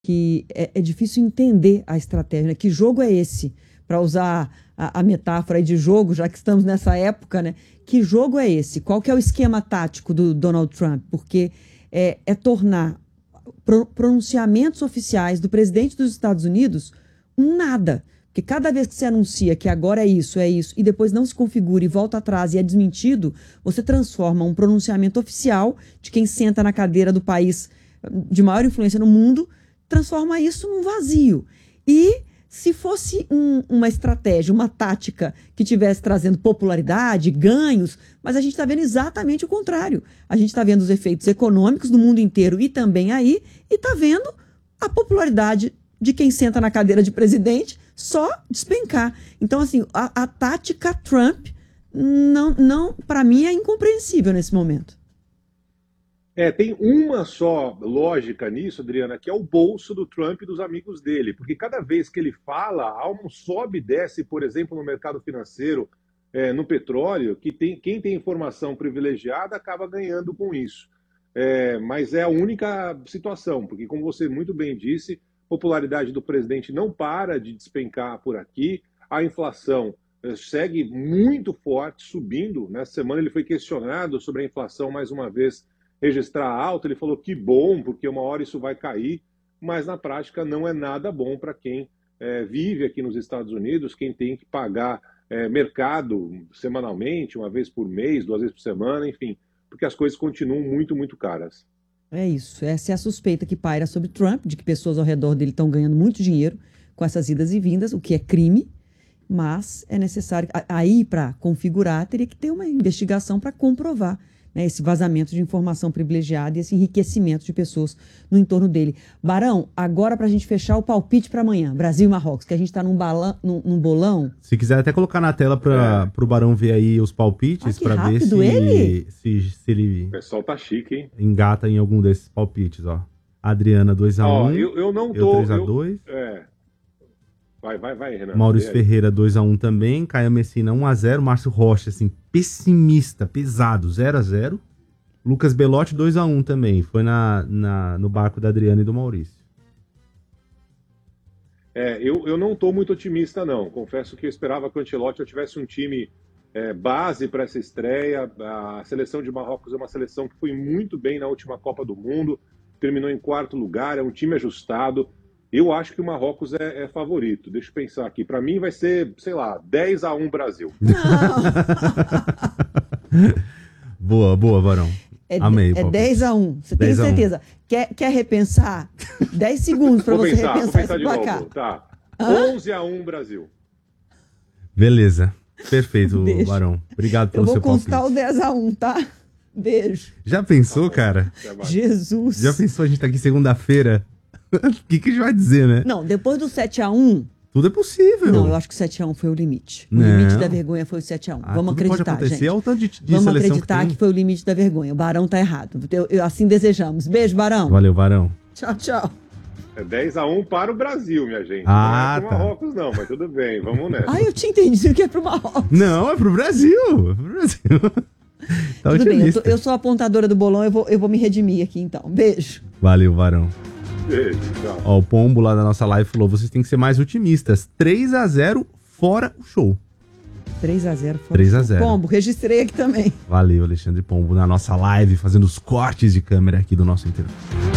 que é difícil entender a estratégia, né? Que jogo é esse? Para usar a metáfora aí de jogo, já que estamos nessa época, né? Que jogo é esse? Qual que é o esquema tático do Donald Trump? Porque é tornar pronunciamentos oficiais do presidente dos Estados Unidos um nada. Porque cada vez que você anuncia que agora é isso, e depois não se configura e volta atrás e é desmentido, você transforma um pronunciamento oficial de quem senta na cadeira do país de maior influência no mundo, transforma isso num vazio. E se fosse uma estratégia, uma tática que estivesse trazendo popularidade, ganhos, mas a gente está vendo exatamente o contrário. A gente está vendo os efeitos econômicos do mundo inteiro e também aí, e está vendo a popularidade de quem senta na cadeira de presidente só despencar. Então, assim, a tática Trump, não, para mim, é incompreensível nesse momento. Tem uma só lógica nisso, Adriana, que é o bolso do Trump e dos amigos dele. Porque cada vez que ele fala, há um sobe e desce, por exemplo, no mercado financeiro, no petróleo, que quem tem informação privilegiada acaba ganhando com isso. Mas é a única situação, porque, como você muito bem disse, a popularidade do presidente não para de despencar por aqui, a inflação segue muito forte, subindo. Nessa semana ele foi questionado sobre a inflação mais uma vez, registrar alta, ele falou que bom, porque uma hora isso vai cair, mas na prática não é nada bom para quem vive aqui nos Estados Unidos, quem tem que pagar mercado semanalmente, uma vez por mês, 2 vezes por semana, enfim, porque as coisas continuam muito, muito caras. É isso, essa é a suspeita que paira sobre Trump, de que pessoas ao redor dele estão ganhando muito dinheiro com essas idas e vindas, o que é crime, mas é necessário, aí para configurar, teria que ter uma investigação para comprovar, né, esse vazamento de informação privilegiada e esse enriquecimento de pessoas no entorno dele. Barão, agora para a gente fechar o palpite para amanhã, Brasil e Marrocos, que a gente está num bolão. Se quiser até colocar na tela para o Barão ver aí os palpites, para ver se ele... O pessoal tá chique, hein? Engata em algum desses palpites, ó. Adriana 2-1, eu não tô... 3-2. Vai, Renan. Maurício Ferreira 2-1 também. Caio Messina 1-0. Márcio Rocha, assim, pessimista, pesado, 0-0. Lucas Belotti 2-1 também. Foi no barco da Adriana e do Maurício. Eu não tô muito otimista, não. Confesso que eu esperava que o Ancelotti tivesse um time base para essa estreia. A seleção de Marrocos é uma seleção que foi muito bem na última Copa do Mundo. Terminou em 4º lugar, é um time ajustado. Eu acho que o Marrocos é favorito. Deixa eu pensar aqui. Para mim vai ser, sei lá, 10-1 Brasil. Boa, Barão. Amei. 10-1. Você tem certeza? Quer repensar? 10 segundos para você repensar esse placar. Tá. 11-1 Brasil. Beleza. Perfeito, Barão. Obrigado pelo seu palpite. Eu vou constar o 10-1, tá? Beijo. Já pensou, cara? Jesus. Já pensou a gente tá aqui segunda-feira? O que a gente vai dizer, né? Não, depois do 7-1... Tudo é possível. Não, eu acho que o 7-1 foi o limite. O limite da vergonha foi o 7-1. Vamos acreditar, pode acontecer, gente. é o tanto de Vamos seleção acreditar que foi o limite da vergonha. O Barão tá errado. Assim desejamos. Beijo, Barão. Valeu, Barão. Tchau. É 10-1 para o Brasil, minha gente. Não é pro Marrocos, não, mas tudo bem. Vamos nessa. Eu tinha entendido que é pro Marrocos. Não, é pro Brasil. Tá tudo bem, eu sou a apontadora do bolão, eu vou me redimir aqui, então. Beijo. Valeu, Barão. Beijo, tchau. Ó, o Pombo lá da nossa live falou, vocês têm que ser mais otimistas. 3-0 fora o show. 3-0 fora 3-0. o show. Pombo, registrei aqui também. Valeu, Alexandre Pombo, na nossa live, fazendo os cortes de câmera aqui do nosso intervalo.